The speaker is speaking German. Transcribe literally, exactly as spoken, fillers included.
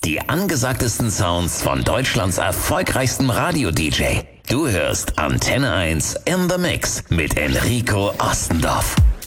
Die angesagtesten Sounds von Deutschlands erfolgreichstem Radio-D J. Du hörst Antenne eins in the Mix mit Enrico Ostendorf.